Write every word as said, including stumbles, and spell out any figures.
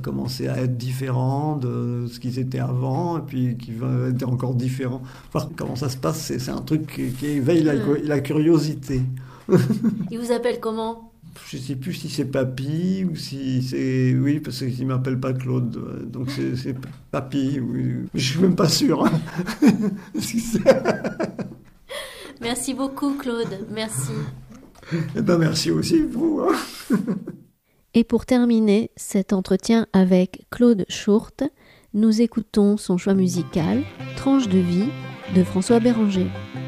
commencer à être différents de ce qu'ils étaient avant, et puis qui vont être encore différents. Voir comment ça se passe, c'est, c'est un truc qui, qui éveille la, Mmh. la curiosité. Il vous appelle comment? Je sais plus si c'est Papy ou si c'est... Oui, parce qu'il m'appelle pas Claude, donc c'est, c'est Papy. Oui. Je suis même pas sûr. Hein. Merci beaucoup, Claude. Merci. Eh ben merci aussi, vous. Hein. Et pour terminer cet entretien avec Claude Schurte, nous écoutons son choix musical, Tranche de vie, de François Béranger.